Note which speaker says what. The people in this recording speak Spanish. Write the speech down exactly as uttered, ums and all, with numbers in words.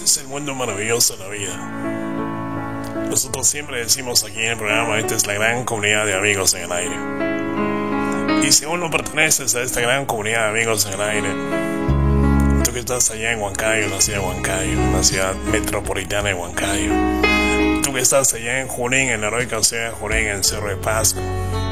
Speaker 1: es el mundo maravilloso de la vida. Nosotros siempre decimos aquí en el programa, esta es la gran comunidad de amigos en el aire. Y si aún no perteneces a esta gran comunidad de amigos en el aire, tú que estás allá en Huancayo, en la ciudad de Huancayo, en la ciudad metropolitana de Huancayo, tú que estás allá en Junín, en la heroica ciudad de Junín, en el Cerro de Pasco,